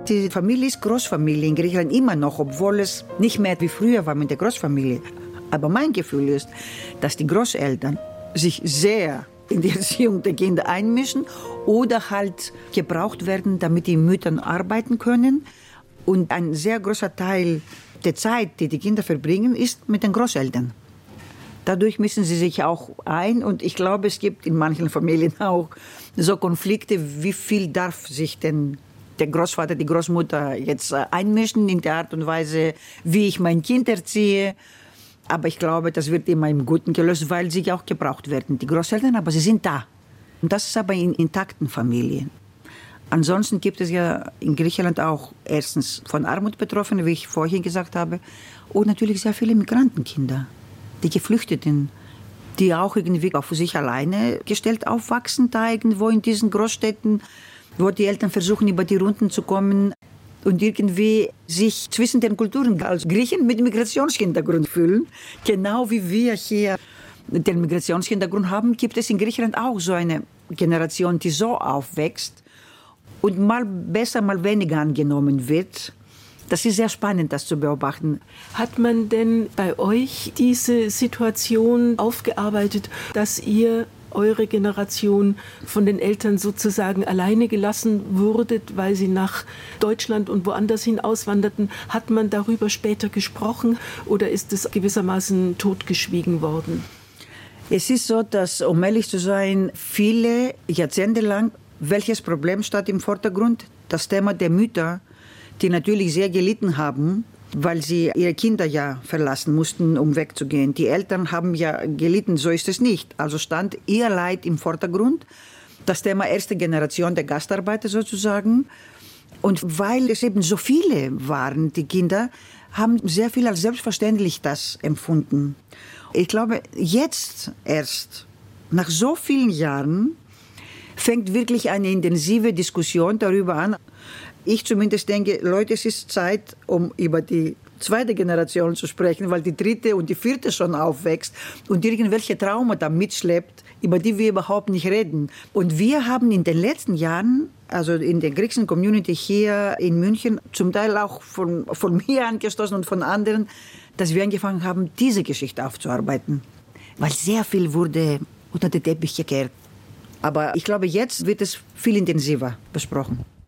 Die Familie ist Großfamilie in Griechenland immer noch, obwohl es nicht mehr wie früher war mit der Großfamilie. Aber mein Gefühl ist, dass die Großeltern sich sehr in die Erziehung der Kinder einmischen oder halt gebraucht werden, damit die Mütter arbeiten können. Und ein sehr großer Teil der Zeit, die die Kinder verbringen, ist mit den Großeltern. Dadurch mischen sie sich auch ein und ich glaube, es gibt in manchen Familien auch so Konflikte, wie viel darf sich denn der Großvater, die Großmutter jetzt einmischen in der Art und Weise, wie ich mein Kind erziehe. Aber ich glaube, das wird immer im Guten gelöst, weil sie auch gebraucht werden, die Großeltern, aber sie sind da. Und das ist aber in intakten Familien. Ansonsten gibt es ja in Griechenland auch erstens von Armut Betroffene, wie ich vorhin gesagt habe, und natürlich sehr viele Migrantenkinder, die Geflüchteten, die auch irgendwie auf sich alleine gestellt aufwachsen, da irgendwo in diesen Großstädten, wo die Eltern versuchen, über die Runden zu kommen und irgendwie sich zwischen den Kulturen als Griechen mit Migrationshintergrund fühlen. Genau wie wir hier den Migrationshintergrund haben, gibt es in Griechenland auch so eine Generation, die so aufwächst und mal besser, mal weniger angenommen wird. Das ist sehr spannend, das zu beobachten. Hat man denn bei euch diese Situation aufgearbeitet, dass ihr, eure Generation, von den Eltern sozusagen alleine gelassen wurdet, weil sie nach Deutschland und woanders hin auswanderten? Hat man darüber später gesprochen oder ist es gewissermaßen totgeschwiegen worden? Es ist so, dass, um ehrlich zu sein, viele Jahrzehnte lang, welches Problem stand im Vordergrund? Das Thema der Mütter, die natürlich sehr gelitten haben, weil sie ihre Kinder ja verlassen mussten, um wegzugehen. Die Eltern haben ja gelitten, so ist es nicht. Also stand ihr Leid im Vordergrund, das Thema erste Generation der Gastarbeiter sozusagen. Und weil es eben so viele waren, die Kinder, haben sehr viel als selbstverständlich das empfunden. Ich glaube, jetzt erst, nach so vielen Jahren, fängt wirklich eine intensive Diskussion darüber an. Ich zumindest denke, Leute, es ist Zeit, um über die zweite Generation zu sprechen, weil die dritte und die vierte schon aufwächst und irgendwelche Traumata mitschleppt, über die wir überhaupt nicht reden. Und wir haben in den letzten Jahren, also in der griechischen Community hier in München, zum Teil auch von mir angestoßen und von anderen, dass wir angefangen haben, diese Geschichte aufzuarbeiten. Weil sehr viel wurde unter den Teppich gekehrt. Aber ich glaube, jetzt wird es viel intensiver besprochen.